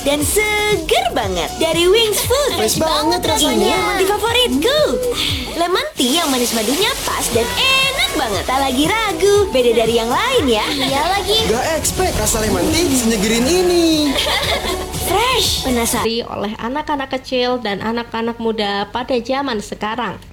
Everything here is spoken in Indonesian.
dan seger banget. Dari Wings Food. Fresh banget rasanya. Ini lemon tea favoritku. Lemon tea yang manis madunya pas dan enak banget. Tak lagi ragu, beda dari yang lain ya. Iya lagi. Gak expect rasa lemon tea senyegerin ini. Fresh. Penasaran? Oleh anak-anak kecil dan anak-anak muda pada zaman sekarang.